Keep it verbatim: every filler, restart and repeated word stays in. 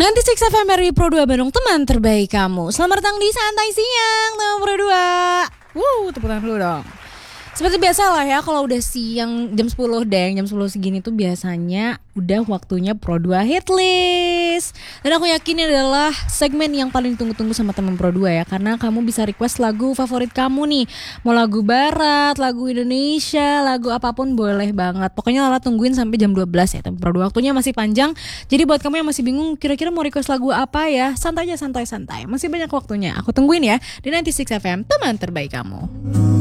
Nanti Six F M R I Pro dua Bandung, teman terbaik kamu. Selamat datang di Santai Siang teman Pro dua. Wuh, tepuk tangan dulu dong. Seperti biasa lah ya, kalau udah siang jam sepuluh deng, jam sepuluh segini tuh biasanya udah waktunya Pro dua Hit List. Dan aku yakin ini adalah segmen yang paling ditunggu-tunggu sama teman Pro dua ya, karena kamu bisa request lagu favorit kamu nih. Mau lagu barat, lagu Indonesia, lagu apapun boleh banget. Pokoknya Lala tungguin sampai jam dua belas ya teman Pro dua. Waktunya masih panjang. Jadi buat kamu yang masih bingung kira-kira mau request lagu apa ya, santai aja, santai-santai. Masih banyak waktunya. Aku tungguin ya di sembilan puluh enam F M, teman terbaik kamu.